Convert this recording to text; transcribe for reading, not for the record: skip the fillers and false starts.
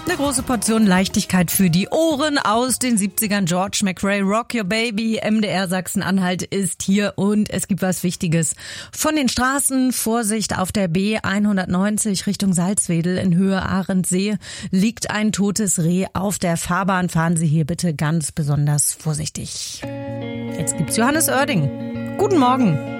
Eine große Portion Leichtigkeit für die Ohren aus den 70ern. George McRae, Rock Your Baby. MDR Sachsen-Anhalt ist hier und es gibt was Wichtiges. Von den Straßen, Vorsicht auf der B190 Richtung Salzwedel in Höhe Ahrensee liegt ein totes Reh auf der Fahrbahn. Fahren Sie hier bitte ganz besonders vorsichtig. Jetzt gibt's Johannes Oerding. Guten Morgen.